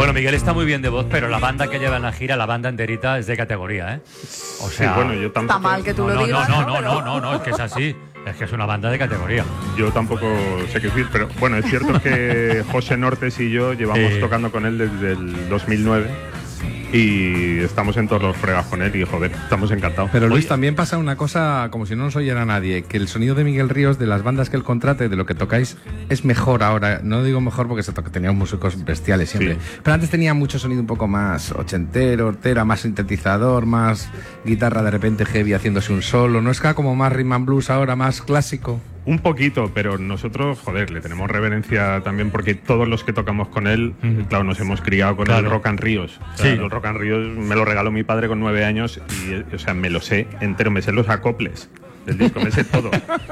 Bueno, Miguel está muy bien de voz, pero la banda que lleva en la gira, la banda enterita, es de categoría, ¿eh? O sea, sí, bueno, yo tampoco... Está mal que tú lo digas. No, es que es así. Es que es una banda de categoría. Yo tampoco sé qué decir, pero bueno, es cierto que José Nortes y yo llevamos tocando con él desde el 2009 y estamos en todos los fregas con él y joder, estamos encantados. Pero Luis, también pasa una cosa, como si no nos oyera nadie, que el sonido de Miguel Ríos, de las bandas que él contrate, de lo que tocáis, es mejor ahora. No digo mejor porque teníamos músicos bestiales siempre, Sí. pero antes tenía mucho sonido un poco más ochentero, hortera, más sintetizador, más guitarra de repente heavy haciéndose un solo. ¿No es que como más rhythm and blues ahora, más clásico? Un poquito, pero nosotros, joder, le tenemos reverencia también porque todos los que tocamos con él, claro, nos hemos criado con el Rock and Ríos. O sea, el Rock and Ríos me lo regaló mi padre con 9 años y, o sea, me lo sé entero, me sé los acoples del disco, me sé todo.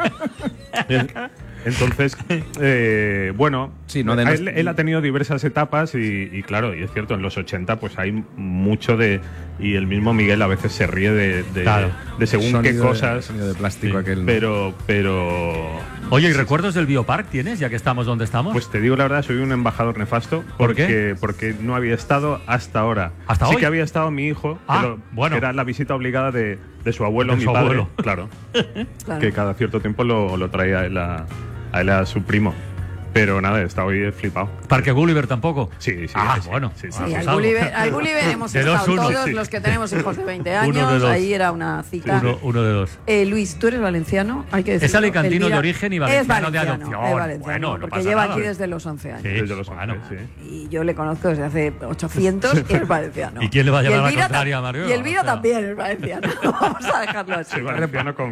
Entonces, bueno, Sí, no, él ha tenido diversas etapas y claro, y es cierto, en los 80 pues hay mucho de... Y el mismo Miguel a veces se ríe de según qué cosas. Sonido de plástico aquel. Pero... Oye, ¿y recuerdos del Biopark tienes, ya que estamos donde estamos? Pues te digo la verdad, soy un embajador nefasto. ¿Por qué? Porque no había estado hasta ahora. ¿Hasta sí hoy? que había estado mi hijo, bueno. que era la visita obligada de su abuelo, De mi su padre. abuelo. Claro, Claro. que cada cierto tiempo lo traía a él a su primo. Pero nada, está hoy flipado. ¿Parque Gulliver tampoco? Sí. Bueno. Sí. Sí, pues al algo. Gulliver hemos De estado 2-1, todos sí. los que tenemos hijos de 20 Uno de años. dos. Ahí era una cita. Uno de dos. Luis, tú eres valenciano, hay que decirlo. Es alicantino Elvira- de origen y valenciano es de valenciano, adopción. es valenciano, Bueno, no porque pasa lleva nada. aquí desde los 11 años. Sí, Desde los bueno. 11, sí. Y yo le conozco desde hace 800 y es valenciano. ¿Y quién le va a llevar la Elvira contraria ta- a Mario? Y Elvira O sea. también es valenciano. Vamos a dejarlo así. Soy valenciano con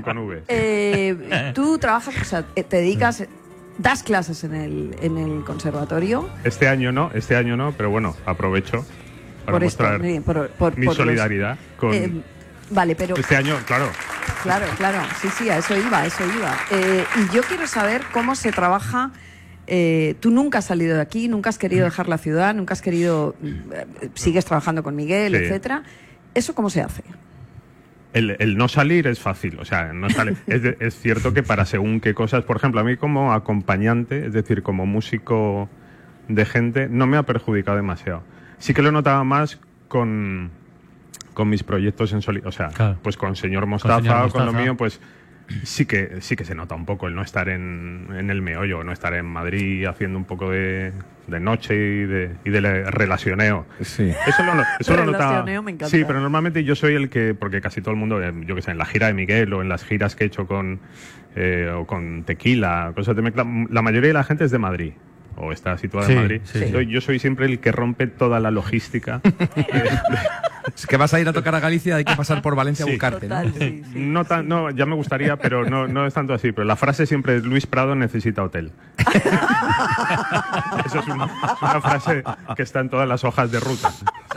V. Tú trabajas, o sea, te dedicas, das clases en el conservatorio. Este año no, pero bueno, aprovecho para Por esto, mostrar mi- por mi los- solidaridad con... Vale, pero Este año, claro. claro, sí, a eso iba. Y yo quiero saber cómo se trabaja. Tú nunca has salido de aquí, nunca has querido dejar la ciudad, nunca has querido, sigues trabajando con Miguel, Sí. etcétera. ¿Eso cómo se hace? El no salir es fácil, o sea, no sale. Es cierto que para según qué cosas, por ejemplo, a mí como acompañante, es decir, como músico de gente, no me ha perjudicado demasiado. Sí que lo notaba más con mis proyectos en solitario, o sea, Claro. pues con Señor Mostaza, Señor o con lo Mostaza. mío, pues sí que se nota un poco el no estar en el meollo, no estar en Madrid haciendo un poco de noche y de relacioneo. Sí. Eso lo notaba. Relacioneo me encanta. Sí, pero normalmente yo soy el que, porque casi todo el mundo, yo que sé, en la gira de Miguel o en las giras que he hecho o con Tequila, cosas de mezcla, la mayoría de la gente es de Madrid. O está situada en Madrid. Sí. Yo soy siempre el que rompe toda la logística. Es que vas a ir a tocar a Galicia, hay que pasar por Valencia a Sí. buscarte, ¿no? Total, sí. No, ya me gustaría, pero no es tanto así. Pero la frase siempre es: Luis Prado necesita hotel. Eso es una frase que está en todas las hojas de ruta.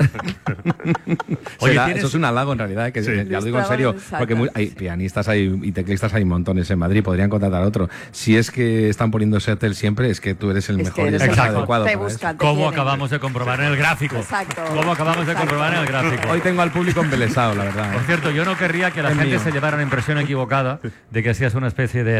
Oye, Será- ¿tienes- eso es un halago en realidad, que Sí. ya lo digo en serio, Exacto, porque hay pianistas y teclistas hay montones en Madrid, podrían contratar a otro. Si es que están poniendo ese hotel siempre, es que tú eres el Es mejor que y eres el el más Exacto. adecuado Te para eso. buscan, te ¿Cómo quieren. acabamos de comprobar en el gráfico? Exacto. ¿Cómo acabamos de comprobar en el gráfico? Hoy tengo al público embelesado, la verdad. Por cierto, yo no querría que la Es gente mío. se llevara una impresión equivocada de que seas una especie de